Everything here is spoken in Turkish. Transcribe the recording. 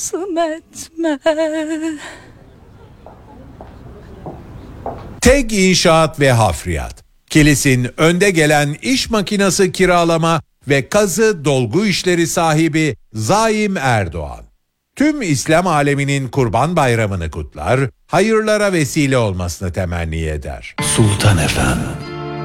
tılsım etme. TEG İnşaat ve Hafriyat, Kilis'in önde gelen iş makinası kiralama ve kazı dolgu işleri sahibi Zaim Erdoğan. Tüm İslam aleminin Kurban Bayramı'nı kutlar, hayırlara vesile olmasını temenni eder. Sultan Efem.